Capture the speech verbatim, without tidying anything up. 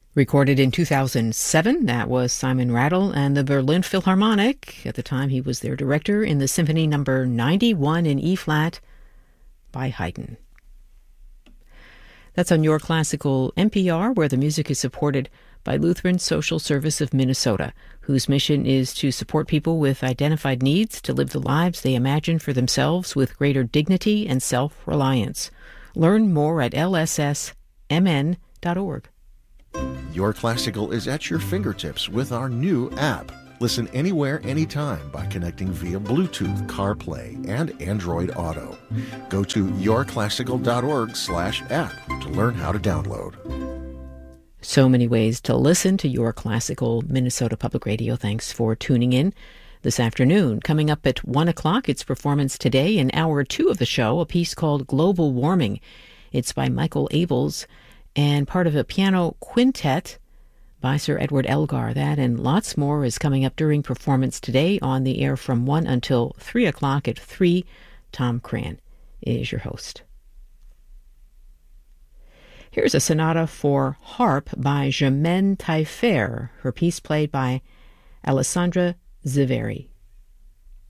Recorded in two thousand seven, that was Simon Rattle and the Berlin Philharmonic. At the time, he was their director in the Symphony Number ninety-one in E-flat by Haydn. That's on Your Classical N P R, where the music is supported by Lutheran Social Service of Minnesota, whose mission is to support people with identified needs to live the lives they imagine for themselves with greater dignity and self-reliance. Learn more at L S S M N dot org. Your Classical is at your fingertips with our new app. Listen anywhere, anytime by connecting via Bluetooth, CarPlay, and Android Auto. Go to your classical dot org slash app to learn how to download. So many ways to listen to Your Classical Minnesota Public Radio. Thanks for tuning in this afternoon. Coming up at one o'clock, it's Performance Today. In hour two of the show, a piece called Global Warming. It's by Michael Abels and part of a piano quintet by Sir Edward Elgar. That and lots more is coming up during Performance Today, on the air from one until three o'clock. At three, Tom Cran is your host. Here's a sonata for harp by Germaine Taillefer, her piece played by Alessandra Ziveri.